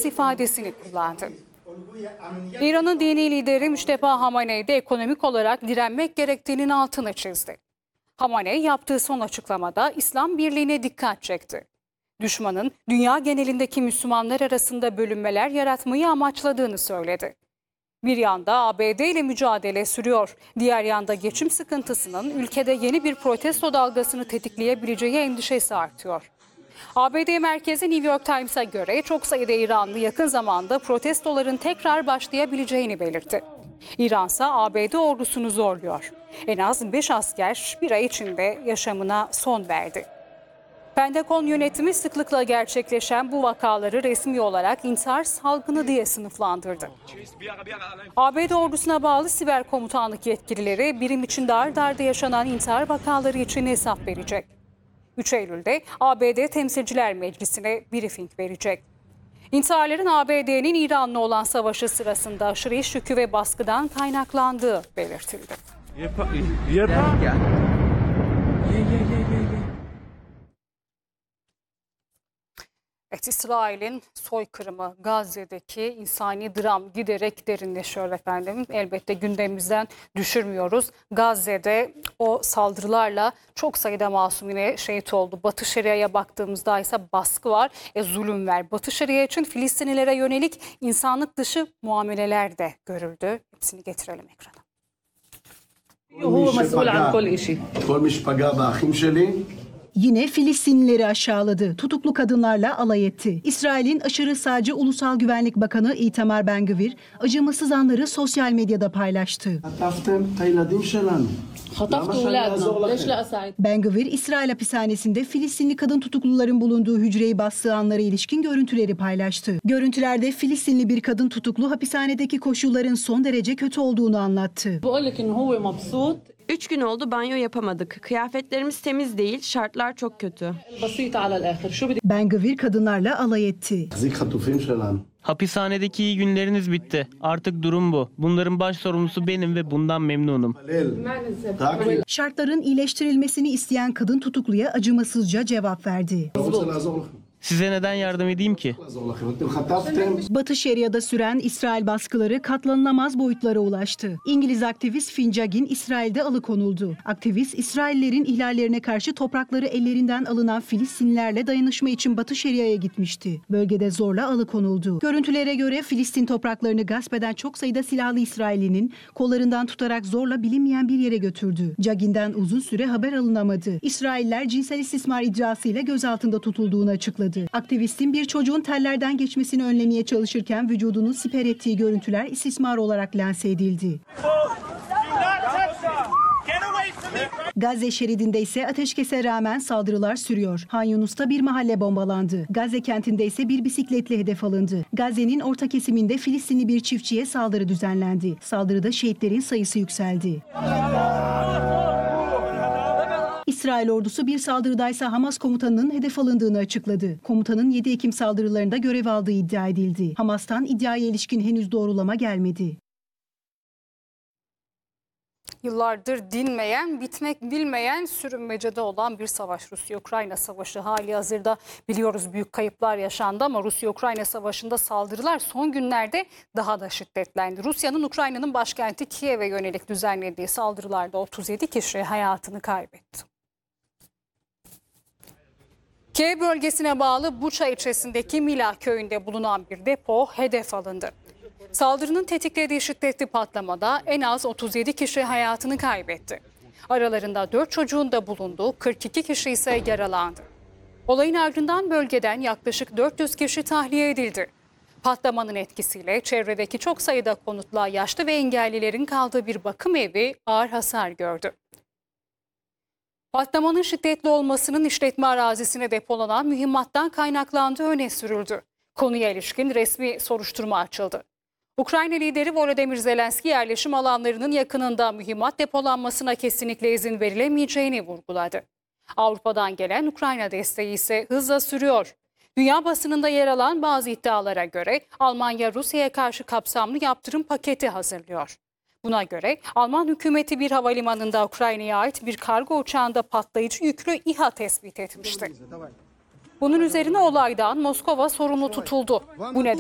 değiliz ifadesini kullandı. İran'ın dini lideri Müşteba Hamaney de ekonomik olarak direnmek gerektiğinin altını çizdi. Hamaney yaptığı son açıklamada İslam birliğine dikkat çekti. Düşmanın dünya genelindeki Müslümanlar arasında bölünmeler yaratmayı amaçladığını söyledi. Bir yanda ABD ile mücadele sürüyor, diğer yanda geçim sıkıntısının ülkede yeni bir protesto dalgasını tetikleyebileceği endişesi artıyor. ABD merkezi New York Times'a göre çok sayıda İranlı yakın zamanda protestoların tekrar başlayabileceğini belirtti. İran ise ABD ordusunu zorluyor. En az 5 asker bir ay içinde yaşamına son verdi. Pentagon yönetimi sıklıkla gerçekleşen bu vakaları resmi olarak intihar salgını diye sınıflandırdı. ABD ordusuna bağlı siber komutanlık yetkilileri birim içinde ard arda yaşanan intihar vakaları için hesap verecek. 3 Eylül'de ABD Temsilciler Meclisi'ne briefing verecek. İntiharların ABD'nin İran'la olan savaşı sırasında aşırı iş yükü ve baskıdan kaynaklandığı belirtildi. Evet, İsrail'in soykırımı, Gazze'deki insani dram giderek derinleşiyor efendim. Elbette gündemimizden düşürmüyoruz. Gazze'de o saldırılarla çok sayıda masum yine şehit oldu. Batı Şeria'ya baktığımızda ise baskı var, zulüm var. Batı Şeria için Filistinlilere yönelik insanlık dışı muameleler de görüldü. Hepsini getirelim ekrana. Yine Filistinlileri aşağıladı. Tutuklu kadınlarla alay etti. İsrail'in aşırı sağcı Ulusal Güvenlik Bakanı Itamar Ben-Gvir acımasız anları sosyal medyada paylaştı. Ben-Gvir, İsrail hapishanesinde Filistinli kadın tutukluların bulunduğu hücreyi bastığı anlara ilişkin görüntüleri paylaştı. Görüntülerde Filistinli bir kadın tutuklu hapishanedeki koşulların son derece kötü olduğunu anlattı. 3 gün oldu, banyo yapamadık. Kıyafetlerimiz temiz değil, şartlar çok kötü. Ben-Gvir kadınlarla alay etti. Hapishanedeki iyi günleriniz bitti. Artık durum bu. Bunların baş sorumlusu benim ve bundan memnunum. Şartların iyileştirilmesini isteyen kadın tutukluya acımasızca cevap verdi. Size neden yardım edeyim ki? Batı Şeria'da süren İsrail baskıları katlanılamaz boyutlara ulaştı. İngiliz aktivist Fincagin İsrail'de alıkonuldu. Aktivist, İsraillerin ihlallerine karşı toprakları ellerinden alınan Filistinlilerle dayanışma için Batı Şeria'ya gitmişti. Bölgede zorla alıkonuldu. Görüntülere göre Filistin topraklarını gasp eden çok sayıda silahlı İsraillinin kollarından tutarak zorla bilinmeyen bir yere götürdü. Cagin'den uzun süre haber alınamadı. İsrailler cinsel istismar iddiasıyla gözaltında tutulduğunu açıkladı. Aktivistin bir çocuğun tellerden geçmesini önlemeye çalışırken vücudunu siper ettiği görüntüler istismar olarak lanse edildi. Gazze şeridinde ise ateşkese rağmen saldırılar sürüyor. Han Yunus'ta bir mahalle bombalandı. Gazze kentinde ise bir bisikletle hedef alındı. Gazze'nin orta kesiminde Filistinli bir çiftçiye saldırı düzenlendi. Saldırıda şehitlerin sayısı yükseldi. İsrail ordusu bir saldırıdaysa Hamas komutanının hedef alındığını açıkladı. Komutanın 7 Ekim saldırılarında görev aldığı iddia edildi. Hamas'tan iddiaya ilişkin henüz doğrulama gelmedi. Yıllardır dinmeyen, bitmek bilmeyen, sürünmecede olan bir savaş. Rusya-Ukrayna savaşı hali hazırda biliyoruz büyük kayıplar yaşandı ama Rusya-Ukrayna savaşında saldırılar son günlerde daha da şiddetlendi. Rusya'nın Ukrayna'nın başkenti Kiev'e yönelik düzenlediği saldırılarda 37 kişi hayatını kaybetti. Kiev bölgesine bağlı Buça ilçesindeki Mila köyünde bulunan bir depo hedef alındı. Saldırının tetiklediği şiddetli patlamada en az 37 kişi hayatını kaybetti. Aralarında 4 çocuğun da bulunduğu 42 kişi ise yaralandı. Olayın ardından bölgeden yaklaşık 400 kişi tahliye edildi. Patlamanın etkisiyle çevredeki çok sayıda konutla yaşlı ve engellilerin kaldığı bir bakım evi ağır hasar gördü. Patlamanın şiddetli olmasının işletme arazisine depolanan mühimmattan kaynaklandığı öne sürüldü. Konuya ilişkin resmi soruşturma açıldı. Ukrayna lideri Volodymyr Zelenski yerleşim alanlarının yakınında mühimmat depolanmasına kesinlikle izin verilemeyeceğini vurguladı. Avrupa'dan gelen Ukrayna desteği ise hızla sürüyor. Dünya basınında yer alan bazı iddialara göre Almanya Rusya'ya karşı kapsamlı yaptırım paketi hazırlıyor. Buna göre Alman hükümeti bir havalimanında Ukrayna'ya ait bir kargo uçağında patlayıcı yüklü İHA tespit etmişti. Bunun üzerine olaydan Moskova sorumlu tutuldu. Bu nedenle